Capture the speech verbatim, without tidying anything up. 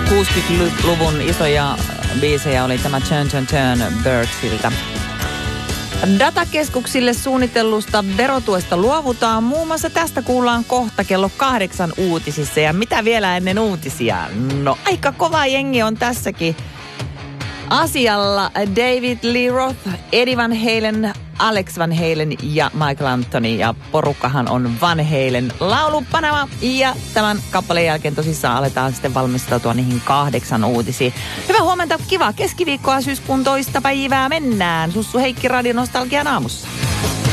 kuusikymmentäluvun isoja biisejä oli tämä Turn Turn Turn Birdsiltä. Datakeskuksille suunnitellusta verotuesta luovutaan. Muun muassa tästä kuullaan kohta kello kahdeksan uutisissa. Ja mitä vielä ennen uutisia? No aika kova jengi on tässäkin asialla. David Lee Roth, Eddie Van Halen, Alex Van Halen ja Michael Anthony. Ja porukkahan on Van Halen laulupanama. Ja tämän kappaleen jälkeen tosissaan aletaan sitten valmistautua niihin kahdeksan uutisiin. Hyvää huomenta, kiva keskiviikkoa, syyskuun toista päivää mennään. Sussu Heikki Radio Nostalgian aamussa.